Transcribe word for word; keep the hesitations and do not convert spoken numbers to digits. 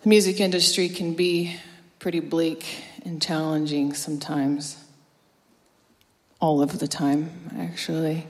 The music industry can be pretty bleak and challenging sometimes. All of the time, actually.